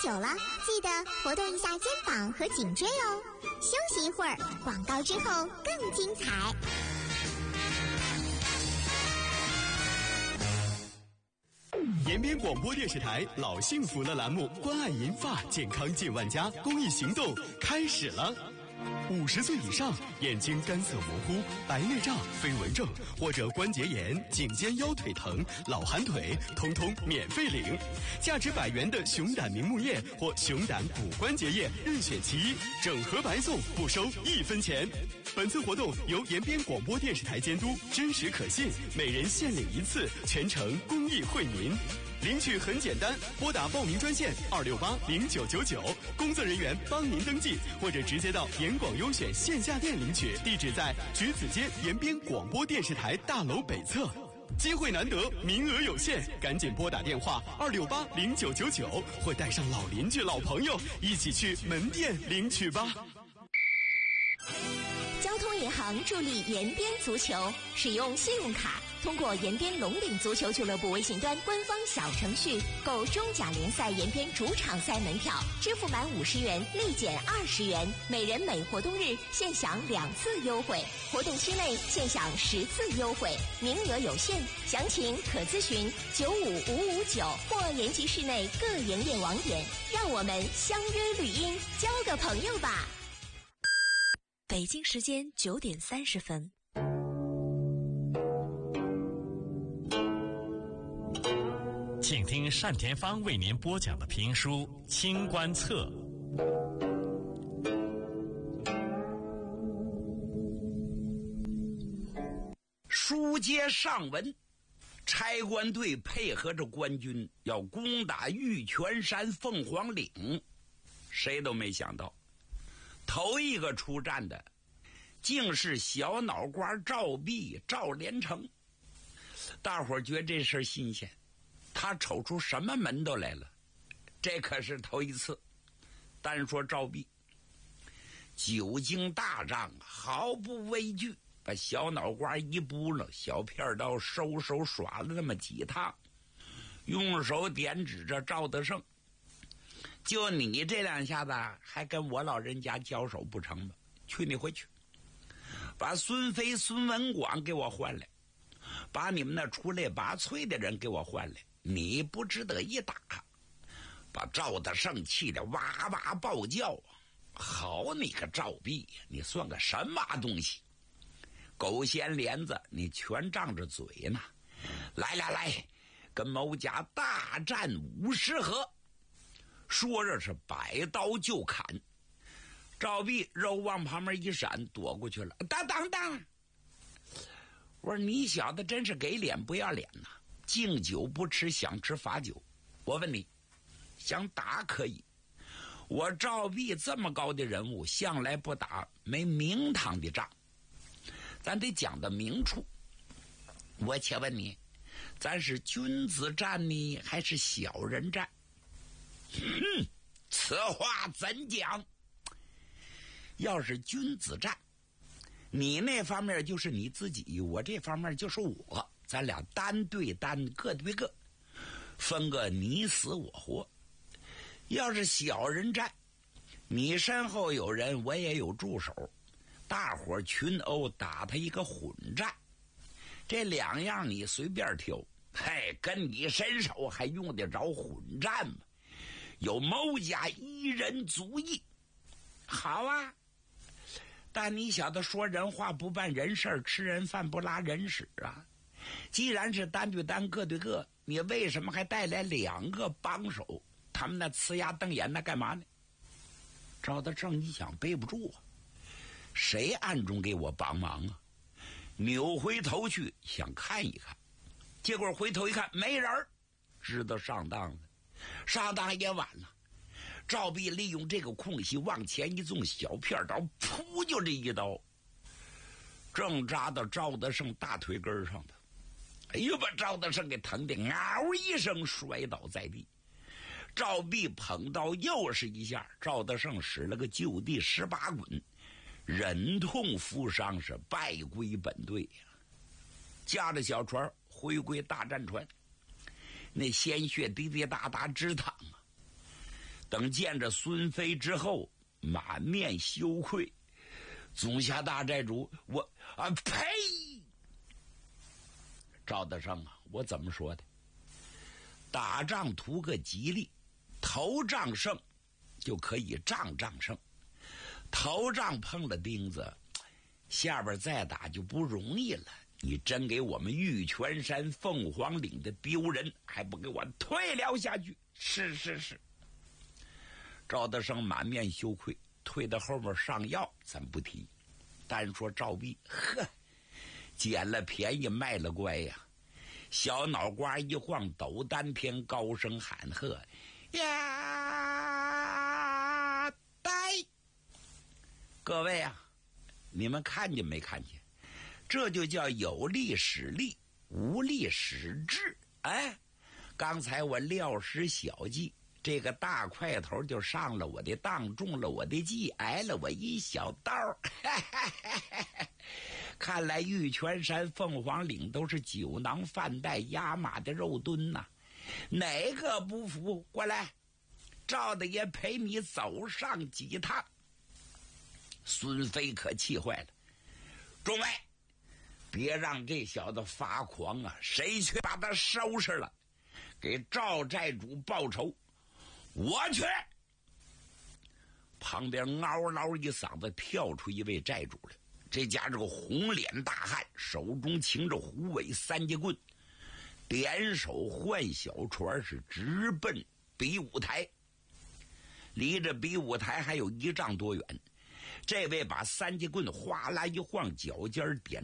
久了，记得活动一下肩膀和颈椎哦。休息一会儿，广告之后更精彩。 延边广播电视台老幸福了栏目关爱银发健康近万家公益行动开始了。50岁以上，眼睛干涩模糊、白内障、飞蚊症或者关节炎、颈肩腰腿疼、老寒腿，通通免费领。价值100元的熊胆明目液或熊胆骨关节液任选其一，整盒白送，不收1分钱。本次活动由延边广播电视台监督，真实可信，每人限领1次，全程公益惠民。领取很简单，拨打报名专线2680999，工作人员帮您登记，或者直接到延广优选线下店领取，地址在橘子街延边广播电视台大楼北侧。机会难得，名额有限，赶紧拨打电话2680999，或带上老邻居、老朋友一起去门店领取吧。 交通银行助力延边足球，使用信用卡通过延边龙岭足球俱乐部微信端官方小程序购中甲联赛延边主场赛门票，支付满50元立减20元，每人每活动日限享2次优惠，活动期内限享10次优惠，名额有限，详情可咨询95559或延吉市内各营业网点。让我们相约绿荫，交个朋友吧。 北京时间9点30分。 请听单田芳为您播讲的评书《清官侧》。 书接上文，差官队配合着官军要攻打玉泉山凤凰岭，谁都没想到头一个出战的竟是小脑瓜赵弼、赵连成。大伙儿觉得这事儿新鲜，他瞅出什么门道来了，这可是头一次。单说赵弼，久经大仗，毫不畏惧，把小脑瓜一扑了，小片刀收手耍了那么几趟，用手点指着赵德胜，就你这2下子还跟我老人家交手不成吗？去你回去，把孙飞、孙文广给我换来，把你们那出类拔萃的人给我换来，你不值得一打。把赵德胜气得哇哇暴叫啊！好你个赵弼，你算个什么东西？狗衔帘子，你全仗着嘴呢！来来来，跟某家大战50合。说着是摆刀就砍，赵弼肉往旁边一闪，躲过去了。当！我说你小子真是给脸不要脸呐！敬酒不吃，想吃罚酒。我问你，想打可以，我赵弼这么高的人物，向来不打没名堂的仗，咱得讲到明处。我且问你，咱是君子战呢，还是小人战？此话怎讲？要是君子战，你那方面就是你自己，我这方面就是我，咱俩单对单，各对各，分个你死我活。要是小人战，你身后有人，我也有助手，大伙群殴打他一个混战，这2样你随便挑。嘿，跟你身手还用得着混战吗？有某家一人足矣。好啊，但你小子说人话不办人事，吃人饭不拉人屎啊！既然是单对单，各对各，你为什么还带来2个帮手？他们那呲牙瞪眼那干嘛呢？赵德胜一想背不住啊，谁暗中给我帮忙啊？扭回头去想看一看，结果回头一看没人，知道上当了。上当也晚了。赵弼利用这个空隙往前一纵，小片刀噗就这一刀，正扎到赵德胜大腿根上的。哎呦，把赵德胜给疼得嗷一声摔倒在地。赵弼捧刀又是一下，赵德胜使了个就地18滚，忍痛负伤，是败归本队呀。驾着小船回归大战船，那鲜血滴滴答答直淌啊。 等见着孙飞之后，满面羞愧。总辖大寨主，我呸！赵德胜啊，我怎么说的？打仗图个吉利，头仗胜就可以仗胜，头仗碰了钉子，下边再打就不容易了。你真给我们玉泉山凤凰岭的丢人，还不给我退了下去？是。赵德胜满面羞愧，退到后面上药咱不提，单说赵壁，捡了便宜卖了乖呀！小脑瓜一晃，抖丹田，高声喊喝：“呀！呆！”各位啊，你们看见没看见？这就叫有力使力，无力使智。哎，刚才我料施小计，这个大块头就上了我的当，中了我的计，挨了我一小刀。看来玉泉山凤凰岭都是酒囊饭袋压马的肉墩呐，哪个不服？过来，赵大爷陪你走上几趟。孙飞可气坏了，众位，别让这小子发狂啊！谁去把他收拾了，给赵寨主报仇？我去！旁边嗷嗷一嗓子跳出一位寨主来，这家这个红脸大汉，手中擎着虎尾三节棍，点手换小船，是直奔比武台。离着比武台还有1丈多远，这位把三节棍哗啦一晃，脚尖点